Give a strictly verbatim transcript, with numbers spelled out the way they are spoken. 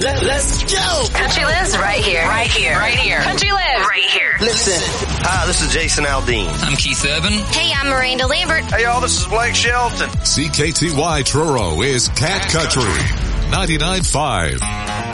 Let, let's go. Country Lives right here. Right here. Right here. Country Lives right here. Listen. Hi, this is Jason Aldean. I'm Keith Urban. Hey, I'm Miranda Lambert. Hey, y'all, this is Blake Shelton. C K T Y Truro is Cat Country ninety-nine point five.